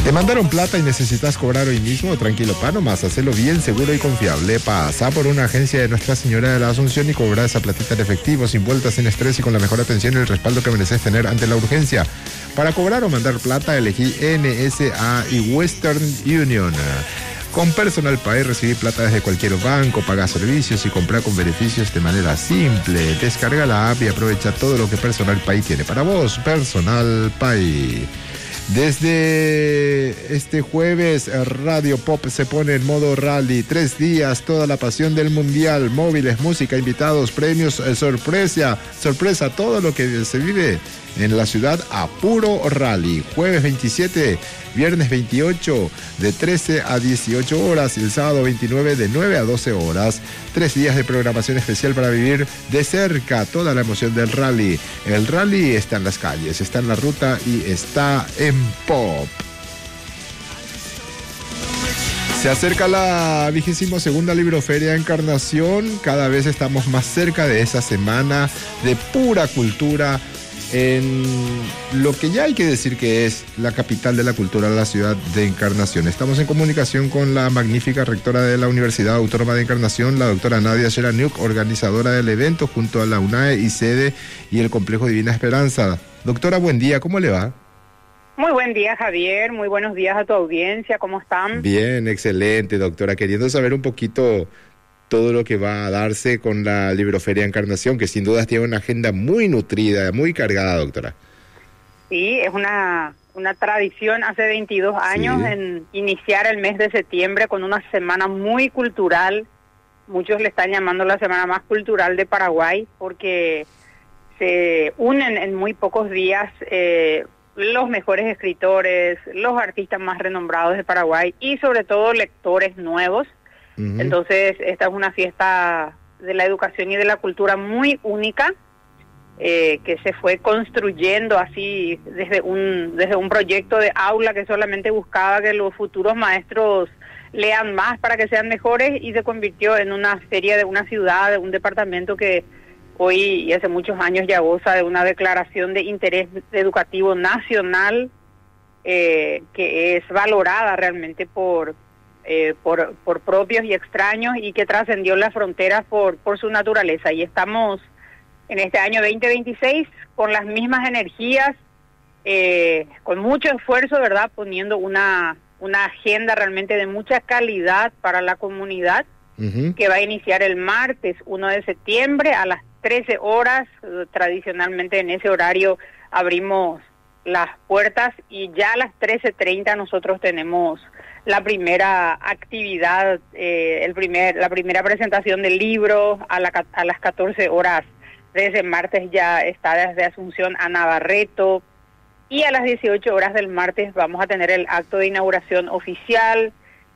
¿Te mandaron plata y necesitas cobrar hoy mismo? Tranquilo, pa, nomás, hacelo bien, seguro y confiable. Pasa por una agencia de Nuestra Señora de la Asunción y cobra esa platita en efectivo, sin vueltas, sin estrés y con la mejor atención y el respaldo que mereces tener ante la urgencia. Para cobrar o mandar plata, elegí NSA y Western Union. Con Personal Pay recibí plata desde cualquier banco, paga servicios y compra con beneficios de manera simple. Descarga la app y aprovecha todo lo que Personal Pay tiene para vos. Personal Pay. Desde este jueves, Radio Pop se pone en modo rally. 3 días, toda la pasión del mundial. Móviles, música, invitados, premios, sorpresa, todo lo que se vive en la ciudad a puro rally. Jueves 27, viernes 28, de 13 a 18 horas. Y el sábado 29, de 9 a 12 horas. 3 días de programación especial para vivir de cerca toda la emoción del rally. El rally está en las calles, está en la ruta y está en Pop. Se acerca la 22ª Libroferia Encarnación. Cada vez estamos más cerca de esa semana de pura cultura en lo que ya hay que decir que es la capital de la cultura, la ciudad de Encarnación. Estamos en comunicación con la magnífica rectora de la Universidad Autónoma de Encarnación, la doctora Nadia Sheraniuk, organizadora del evento junto a la UNAE y sede y el Complejo Divina Esperanza. Doctora, buen día, ¿cómo le va? Muy buen día, Javier, muy buenos días a tu audiencia, ¿cómo están? Bien, excelente, doctora, queriendo saber un poquito todo lo que va a darse con la Libroferia Encarnación, que sin dudas tiene una agenda muy nutrida, muy cargada, doctora. Sí, es una tradición hace 22 años en iniciar el mes de septiembre con una semana muy cultural. Muchos le están llamando la semana más cultural de Paraguay porque se unen en muy pocos días los mejores escritores, los artistas más renombrados de Paraguay y sobre todo lectores nuevos. Entonces, esta es una fiesta de la educación y de la cultura muy única, que se fue construyendo así desde un proyecto de aula que solamente buscaba que los futuros maestros lean más para que sean mejores, y se convirtió en una feria de una ciudad, de un departamento que hoy y hace muchos años ya goza de una declaración de interés educativo nacional, que es valorada realmente por propios y extraños, y que trascendió las fronteras por su naturaleza. Y estamos en este año 2026 con las mismas energías, con mucho esfuerzo, ¿verdad? Poniendo una agenda realmente de mucha calidad para la comunidad, que va a iniciar el martes 1 de septiembre a las 13 horas. Tradicionalmente en ese horario abrimos las puertas y ya a las 13:30 nosotros tenemos la primera actividad, la primera presentación del libro. A las 14 horas de ese martes ya está desde Asunción Ana Barreto, y a las 18 horas del martes vamos a tener el acto de inauguración oficial.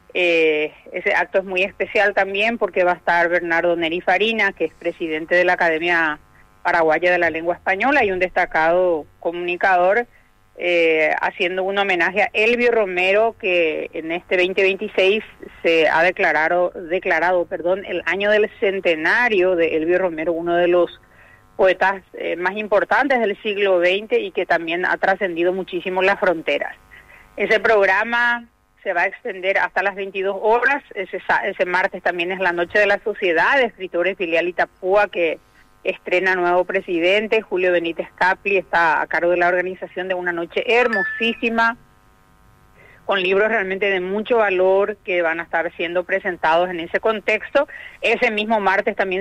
Ese acto es muy especial también porque va a estar Bernardo Neri Farina, que es presidente de la Academia Paraguaya de la Lengua Española y un destacado comunicador, haciendo un homenaje a Elvio Romero, que en este 2026 se ha declarado el año del centenario de Elvio Romero, uno de los poetas más importantes del siglo XX y que también ha trascendido muchísimo las fronteras. Ese programa se va a extender hasta las 22 horas. Ese martes también es la Noche de la Sociedad de Escritores Filial Itapúa, que estrena nuevo presidente. Julio Benítez Capli está a cargo de la organización de una noche hermosísima, con libros realmente de mucho valor que van a estar siendo presentados en ese contexto. Ese mismo martes también